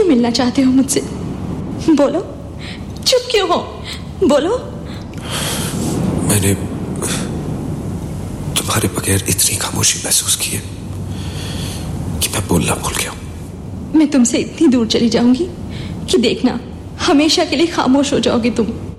क्यों मिलना चाहते हो मुझसे? बोलो, चुप क्यों हो? बोलो। मैंने तुम्हारे बगैर इतनी खामोशी महसूस की है कि मैं बोलना भूल गया हूं। मैं तुमसे इतनी दूर चली जाऊंगी कि देखना, हमेशा के लिए खामोश हो जाओगे तुम।